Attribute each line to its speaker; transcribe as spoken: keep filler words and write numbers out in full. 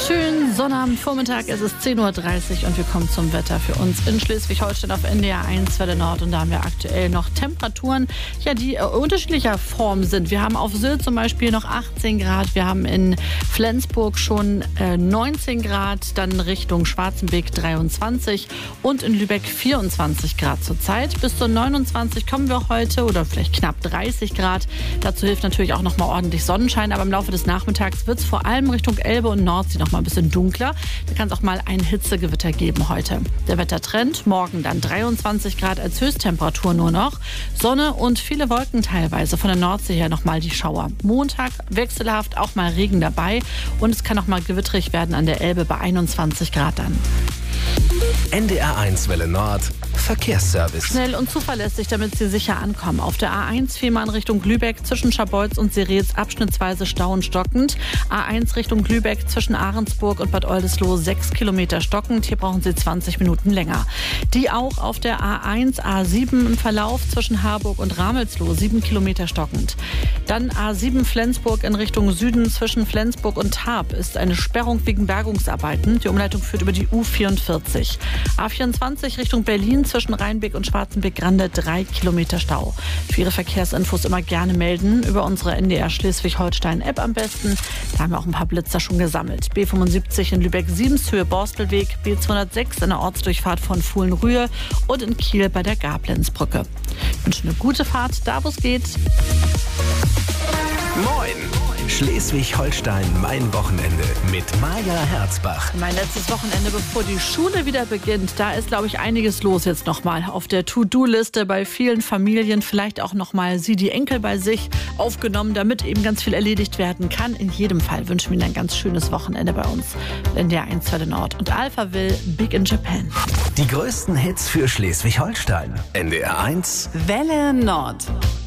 Speaker 1: Schönen Sonnabendvormittag, es ist zehn Uhr dreißig und wir kommen zum Wetter für uns in Schleswig-Holstein auf N D R eins Welle Nord. Und da haben wir aktuell noch Temperaturen, ja, die äh, unterschiedlicher Form sind. Wir haben auf Sylt zum Beispiel noch achtzehn Grad, wir haben in Flensburg schon äh, neunzehn Grad, dann Richtung Schwarzenbeek dreiundzwanzig und in Lübeck vierundzwanzig Grad zurzeit. Bis zu neunundzwanzig kommen wir heute oder vielleicht knapp dreißig Grad. Dazu hilft natürlich auch noch mal ordentlich Sonnenschein, aber im Laufe des Nachmittags wird es vor allem Richtung Elbe und Nordsee noch mal ein bisschen dunkler. Da kann es auch mal ein Hitzegewitter geben heute. Der Wettertrend, morgen dann dreiundzwanzig Grad als Höchsttemperatur nur noch. Sonne und viele Wolken teilweise, von der Nordsee her noch mal die Schauer. Montag wechselhaft, auch mal Regen dabei und es kann auch mal gewitterig werden an der Elbe bei einundzwanzig Grad dann.
Speaker 2: N D R eins Welle Nord Verkehrsservice.
Speaker 1: Schnell und zuverlässig, damit Sie sicher ankommen. Auf der A eins Fehmarn Richtung Lübeck zwischen Scharbeutz und Sirez abschnittsweise Stau und stockend. A eins Richtung Lübeck zwischen Ahrensburg und Bad Oldesloe sechs Kilometer stockend. Hier brauchen Sie zwanzig Minuten länger. Die auch auf der A eins A sieben im Verlauf zwischen Harburg und Ramelsloh sieben Kilometer stockend. Dann A sieben Flensburg in Richtung Süden zwischen Flensburg und Tarp ist eine Sperrung wegen Bergungsarbeiten. Die Umleitung führt über die U vierundvierzig. A vierundzwanzig Richtung Berlin zwischen Rheinbeck und Schwarzenbeck-Grande drei Kilometer Stau. Für Ihre Verkehrsinfos immer gerne melden über unsere N D R Schleswig-Holstein-App am besten. Da haben wir auch ein paar Blitzer schon gesammelt. B fünfundsiebzig in Lübeck-Siebenshöhe Borstelweg, B zweihundertsechs in der Ortsdurchfahrt von Fuhlen-Rühe und in Kiel bei der Gablenzbrücke. Ich wünsche eine gute Fahrt, da wo es geht.
Speaker 2: Moin! Schleswig-Holstein, mein Wochenende mit Maja Herzbach.
Speaker 1: Mein letztes Wochenende, bevor die Schule wieder beginnt. Da ist, glaube ich, einiges los jetzt nochmal auf der To-Do-Liste bei vielen Familien. Vielleicht auch nochmal sie, die Enkel bei sich aufgenommen, damit eben ganz viel erledigt werden kann. In jedem Fall wünschen wir Ihnen ein ganz schönes Wochenende bei uns. N D R eins Welle Nord und Alphaville, Big in Japan.
Speaker 2: Die größten Hits für Schleswig-Holstein. N D R eins
Speaker 3: Welle Nord.